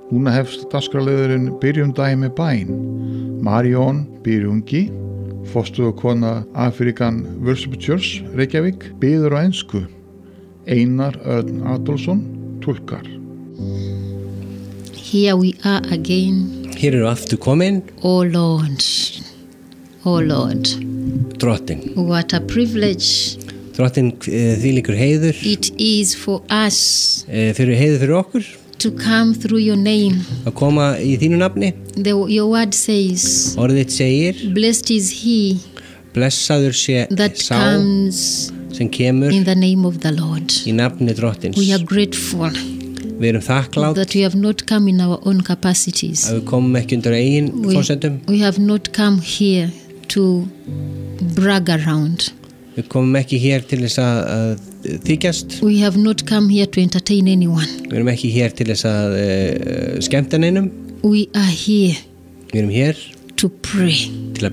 Núna hefst dagskrárliðurinn Byrjum daginn með bæn. Marion Byrjungi, forstöðukona African Worship Church, Reykjavík, biður á ensku. Einar Örn Adolfsson, túlkar. Here we are again. Hér eru aftur komin. Oh Lord, oh Lord. Drottin. What a privilege. Drottin, þvílíkur heiður. It is for us. Fyrir heiður fyrir okkur. To come through your name. Að koma í þínu nafni. Your word says. Orðið segir. Blessed is he. Blessaður sé that sá comes sem kemur in the name of the Lord. Í nafni Drottins. We are grateful. Við erum þakklátt. That we have not come in our own capacities. Að við komum ekki undir eigin forsendum. We have not come here to brag around. Við komum ekki hér til þess að þykjast. We have not come here to entertain anyone. Við erum ekki hér til þess að skemmta neinum. We are here Við erum hér to pray. Til að